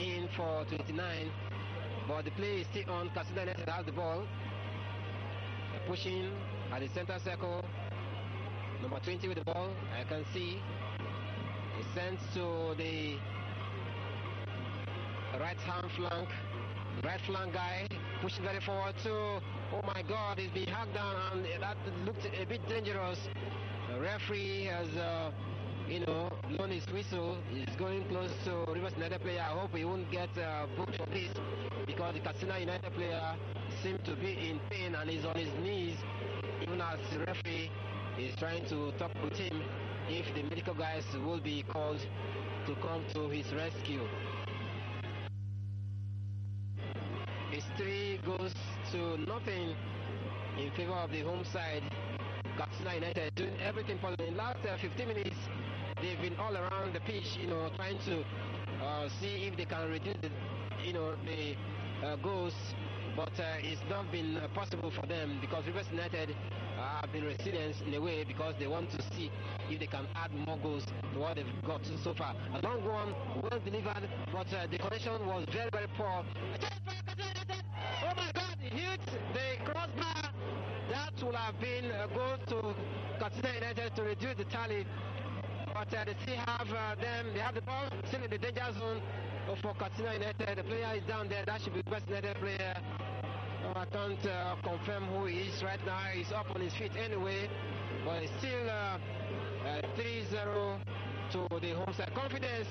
in for 29, but the play is still on. Katsina United has the ball. They're pushing at the center circle. Number 20 with the ball. I can see it's sent to the right flank guy, pushing very forward to, oh my God, he's been hacked down, and that looked a bit dangerous. The referee has, blown his whistle. He's going close to Rivers United player. I hope he won't get booked for this, because the Katsina United player seems to be in pain and is on his knees, even as the referee is trying to talk with him if the medical guys will be called to come to his rescue. It's 3-0 in favor of the home side. Katsina United doing everything possible. In the last 15 minutes, they've been all around the pitch, trying to see if they can reduce the goals, but it's not been possible for them, because Rivers United have been resilient in a way, because they want to see if they can add more goals to what they've got so far. A long one, well delivered, but the connection was very, very poor. Oh my God, he hit the crossbar. That would have been a goal to Katsina United to reduce the tally. But they still have them. They have the ball still in the danger zone for Katsina United. The player is down there. That should be the West United player. I can't confirm who he is right now. He's up on his feet anyway. But it's still 3-0 to the home side. Confidence.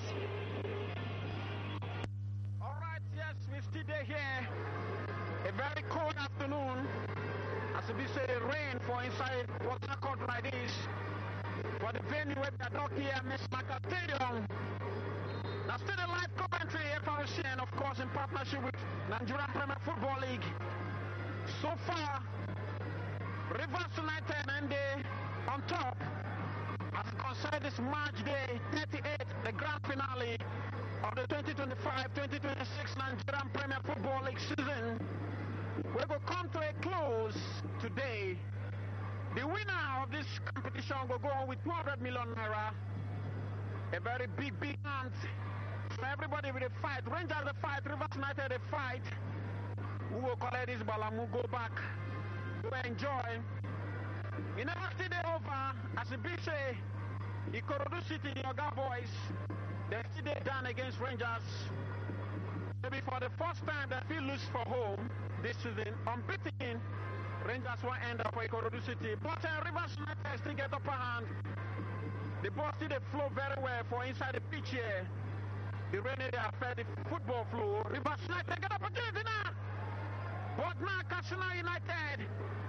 All right, yes, we're still here. A very cold afternoon. As we say, rain for inside water court like this. For the venue where we are talking here, Miss Maka Stadium. Now still a live commentary, FRC, and of course in partnership with Nigerian Premier Football League. So far, Rivers United and they on top. As concerns this March day 38, the grand finale of the 2025-2026 Nigerian Premier Football League season, we will come to a close today. The winner of this competition will go on with 200 million naira. A very big hand for everybody with a fight. Rangers a fight, Rivers United a fight. Who will collect this ball go back to enjoy. You never see the over, as the big say, Ikorodu City, the Oga boys, they still they done against Rangers. Maybe for the first time they feel lose for home this season. Unbeaten, Rangers will end up for Ikorodu City. But Rivers United still get upper hand. The ball still they flow very well for inside the pitch here. The rain they affect the football flow. Rivers United get opportunity now. But now Katsina United,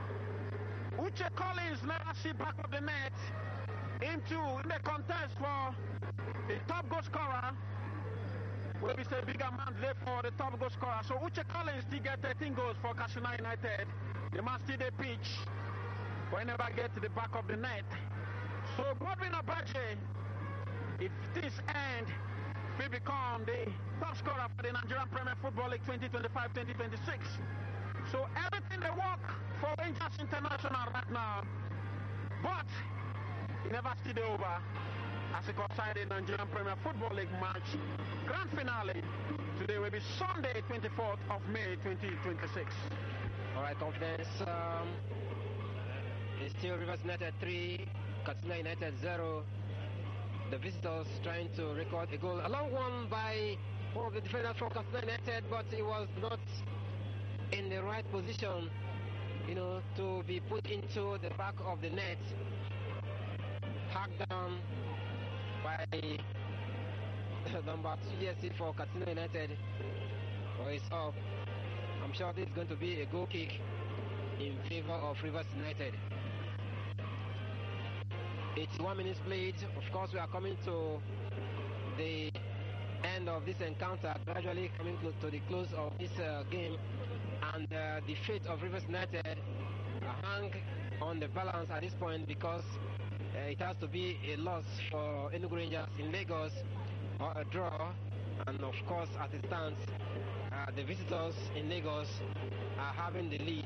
Uche Collins never see back of the net into the contest for the top goal scorer. Will be a bigger man there for the top goal scorer. So Uche Collins still get 13 goals for Katsina United. They must still the pitch, but never get to the back of the net. So Godwin Abache, if this end, will become the top scorer for the Nigerian Premier Football League 2025-2026. So everything they work for Rangers International right now, but it never still over as it concerns the Nigerian Premier Football League match grand finale. Today will be Sunday, 24th of May, 2026. All right, confidence. It's still Rivers United 3, Katsina United 0. The visitors trying to record a goal. A long one by one of the defenders from Katsina United, but it was not in the right position, to be put into the back of the net. Hacked down by number 2 jersey for Katsina United. Oh, it's up. I'm sure this is going to be a goal kick in favor of Rivers United. 81 minutes played. Of course, we are coming to the end of this encounter, gradually coming to the close of this game, and the fate of Rivers United hang on the balance at this point, because it has to be a loss for Enugu Rangers in Lagos or a draw, and of course as it stands, the visitors in Lagos are having the lead.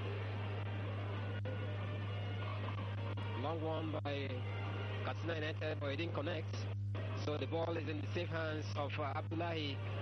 Long one by Katsina United, but it didn't connect. So the ball is in the safe hands of Abdullahi